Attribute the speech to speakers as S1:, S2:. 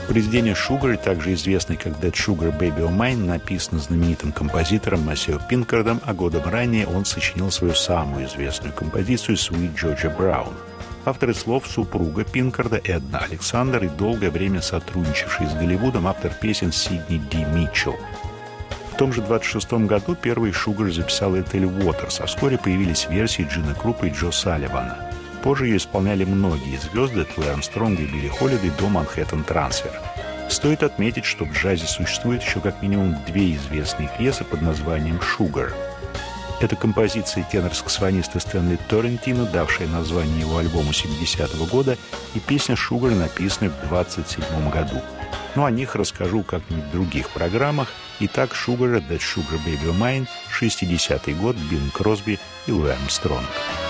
S1: Произведение «Sugar», также известное как «That Sugar Baby O' Mine», написано знаменитым композитором Массео Пинкардом, а годом ранее он сочинил свою самую известную композицию «Sweet Georgia Brown». Авторы слов — супруга Пинкарда Эдна Александр и долгое время сотрудничавший с Голливудом автор песен Сидни Ди Митчелл. В том же 26 году первый «Sugar» записал Этель Уотерс, а вскоре появились версии Джина Крупа и Джо Салливана. Позже ее исполняли многие звезды, от Луи Армстронга и Билли Холлидей до «Манхэттен Трансфер». Стоит отметить, что в джазе существует еще как минимум две известные пьесы под названием «Sugar». Это композиция тенор-саксофониста Стэнли Торрентино, давшая название его альбому 70-го года, и песня «Sugar», написанная в 27 году. Но о них расскажу как-нибудь в других программах. Итак, «Sugar» — «That Sugar Baby O' Mine», 60-й год, Бинг Кросби и Луи Армстронг.